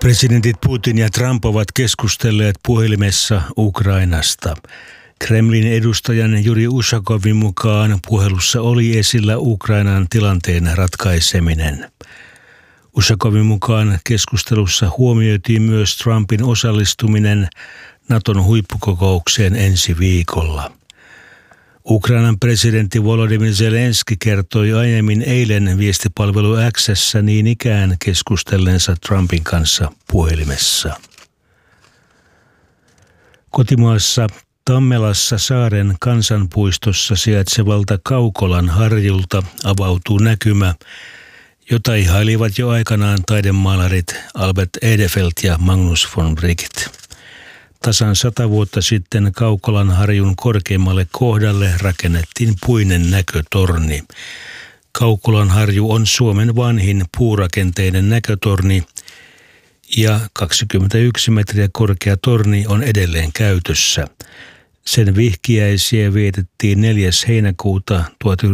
Presidentit Putin ja Trump ovat keskustelleet puhelimessa Ukrainasta. Kremlin edustajan Juri Ushakovin mukaan puhelussa oli esillä Ukrainan tilanteen ratkaiseminen. Ushakovin mukaan keskustelussa huomioitiin myös Trumpin osallistuminen Naton huippukokoukseen ensi viikolla. Ukrainan presidentti Volodymyr Zelenski kertoi aiemmin eilen viestipalvelu X:ssä niin ikään keskustelleensa Trumpin kanssa puhelimessa. Kotimaassa Tammelassa saaren kansanpuistossa sijaitsevalta Kaukolan harjulta avautuu näkymä, jota ihailivat jo aikanaan taidemaalarit Albert Edelfelt ja Magnus von Wright. Tasan 100 vuotta sitten Kaukolan harjun korkeimmalle kohdalle rakennettiin puinen näkötorni. Kaukolan harju on Suomen vanhin puurakenteinen näkötorni ja 21 metriä korkea torni on edelleen käytössä. Sen vihkiäisiä vietettiin 4. heinäkuuta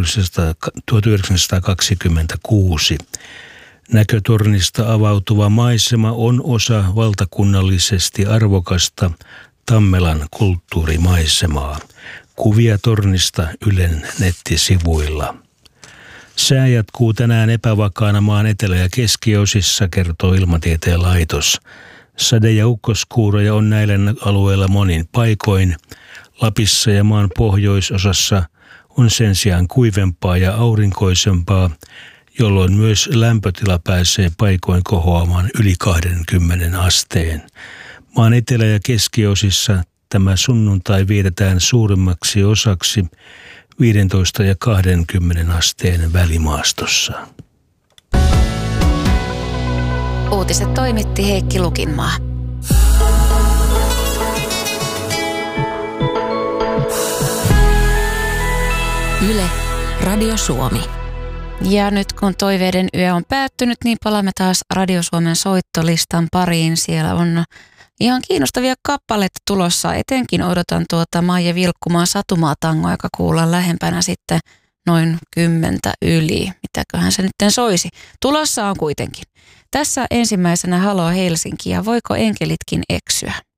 1926. Näkötornista avautuva maisema on osa valtakunnallisesti arvokasta Tammelan kulttuurimaisemaa. Kuvia tornista Ylen nettisivuilla. Sää jatkuu tänään epävakaana maan etelä- ja keskiosissa, kertoo Ilmatieteen laitos. Sade- ja ukkoskuuroja on näillä alueilla monin paikoin. Lapissa ja maan pohjoisosassa on sen sijaan kuivempaa ja aurinkoisempaa, jolloin myös lämpötila pääsee paikoin kohoamaan yli 20 asteen. Maan etelä- ja keskiosissa tämä sunnuntai vietetään suurimmaksi osaksi 15 ja 20 asteen välimaastossa. Uutiset toimitti Heikki Lukinmaa. Yle, Radio Suomi. Ja nyt kun toiveiden yö on päättynyt, niin palaamme taas Radio Suomen soittolistan pariin. Siellä on ihan kiinnostavia kappaleita tulossa. Etenkin odotan Maija Vilkkumaan Satumaa-tangoa, joka kuullaan lähempänä sitten noin 10 yli. Mitäköhän se nyt soisi? Tulossa on kuitenkin. Tässä ensimmäisenä Halo Helsinki ja voiko enkelitkin eksyä?